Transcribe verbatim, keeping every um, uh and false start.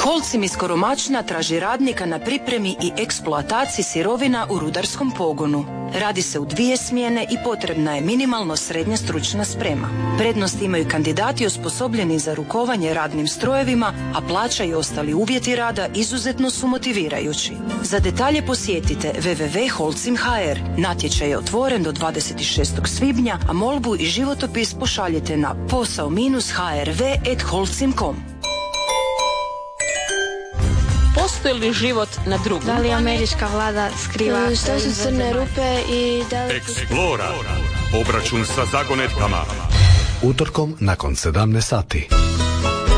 Holcim iz Koromačna traži radnika na pripremi i eksploataciji sirovina u rudarskom pogonu. Radi se u dvije smjene i potrebna je minimalno srednja stručna sprema. Prednost imaju kandidati osposobljeni za rukovanje radnim strojevima, a plaća i ostali uvjeti rada izuzetno su motivirajući. Za detalje posjetite w w w tačka holcim tačka h r. Natječaj je otvoren do dvadeset šestog svibnja, a molbu i životopis pošaljite na posao h r v at holcim tačka com. Postoji li život na drugom? Da li američka vlada skriva? Što su crne rupe i da li... Eksplora. Obračun sa zagonetkama. Utorkom nakon sedamnaest sati.